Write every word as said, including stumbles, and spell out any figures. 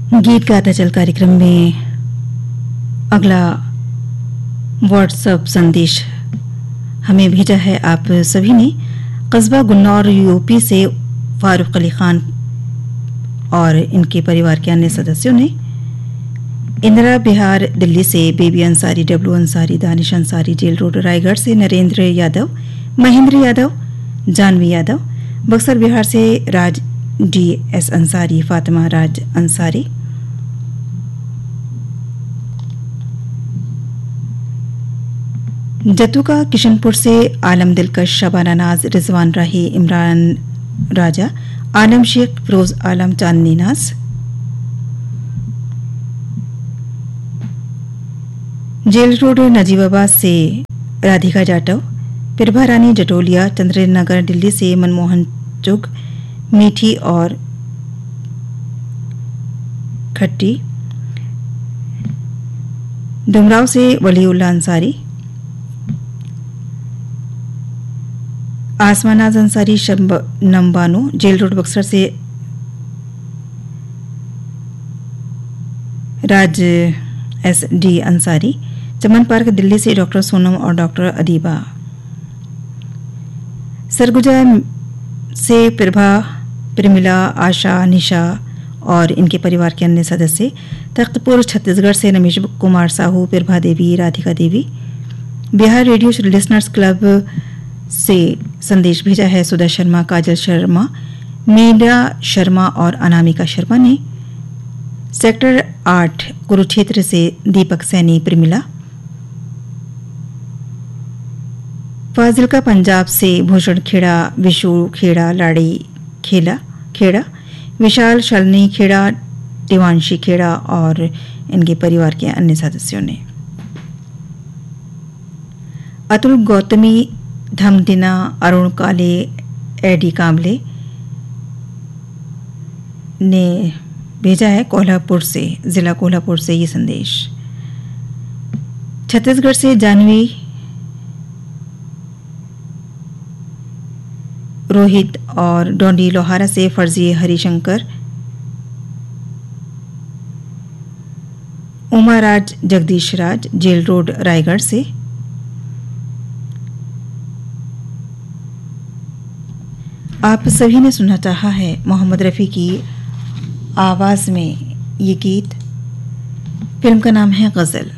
गीत गाता चल कार्यक्रम में अगला व्हाट्सएप संदेश हमें भेजा है आप सभी ने। कस्बा गुन्नौर यूपी से फारूक अली खान और इनके परिवार के अन्य सदस्यों ने, इंदिरा बिहार दिल्ली से baby Ansari, W Ansari, Danish Ansari, jail road Raigarh से नरेंद्र यादव, महेंद्र यादव, जानवी यादव, बक्सर बिहार से राज डी एस अंसारी, फातिमा राज अंसारी, जतुका किशनपुर से आलम दिलकश, शबाना नाज, रिजवान राही, इमरान राजा, आलम शेख, फिरोज आलम, चांदनी नाज, जेल रोड नजीबाबाद से राधिका जाटव, प्रभा रानी जटोलिया, चंद्रनगर दिल्ली से मनमोहन चुग, मीठी और खट्टी, डुमराव से वलीउल्लाह अंसारी, आसमानाज अंसारी, शबनम बानो, जेल रोड बक्सर से राज एस डी अंसारी, चमन पार्क दिल्ली से डॉक्टर सोनम और डॉक्टर अदीबा, सरगुजा से प्रभा, प्रमिला, आशा, निशा और इनके परिवार के अन्य सदस्य, तख्तपुर छत्तीसगढ़ से रमेश कुमार साहू, प्रभा देवी, Radhika Devi, Bihar radio listeners club से संदेश भेजा है सुधा शर्मा, काजल शर्मा, मीरा शर्मा और अनामिका शर्मा ने, सेक्टर आठ कुरुक्षेत्र से दीपक सैनी, प्रमिला, फाजिलका पंजाब से भूषण खेड़ा, विशु खेड़ा, लाड़ी खेला खेड़ा, विशाल शालिनी खेड़ा, दिवांशी खेड़ा और इनके परिवार के अन्य सदस्यों ने, अतुल गौतमी, धमदिना, अरुण काले, एडी कांबले ने भेजा है कोल्हापुर से, जिला कोल्हापुर से ये संदेश। छत्तीसगढ़ से जानवी, रोहित और डोंडी लोहारा से फर्जी हरिशंकर, उमा राज, जगदीश राज, जेल रोड रायगढ़ से, आप सभी ने सुनना चाहा है मोहम्मद रफ़ी की आवाज़ में ये गीत। फिल्म का नाम है गज़ल।